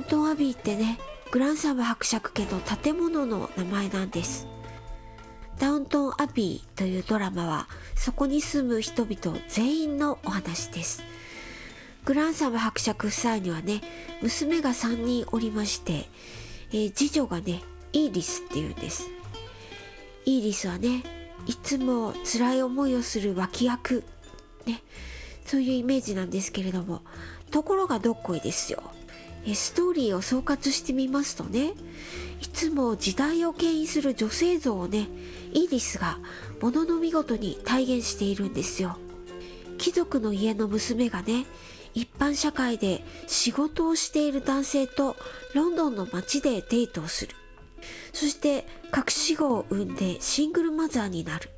ントンアビーってね、グランサム伯爵家の建物の名前なんです。ダウントンアビーというドラマはそこに住む人々全員のお話です。グランサム伯爵夫妻にはね、娘が3人おりまして、次女がね、イーリスっていうんです。イーリスはね、いつも辛い思いをする脇役、ね、そういうイメージなんですけれども、ところがどっこいですよ。ストーリーを総括してみますとね、いつも時代を牽引する女性像をね、イーリスがものの見事に体現しているんですよ。貴族の家の娘がね、一般社会で仕事をしている男性とロンドンの街でデートをする。そして隠し子を産んでシングルマザーになる。